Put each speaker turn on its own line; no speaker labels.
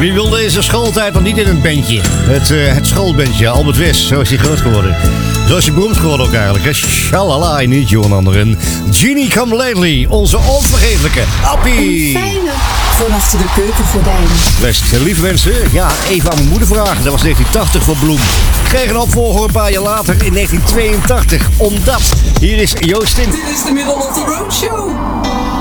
Wie wil deze schooltijd nog niet in een bandje? Het schoolbandje, Albert West, zo is hij groot geworden. Zo is hij beroemd geworden ook eigenlijk. Shalala, I need you, een ander. En Genie Come Lately, onze onvergetelijke Appie.
Een fijne vanaf de keukengordijn.
Best, lieve mensen, ja, even aan mijn moeder vragen. Dat was 1980 voor Bloem. Kreeg een opvolger een paar jaar later in 1982. Omdat, hier is Joostin.
Dit is de Middle of the Road Show.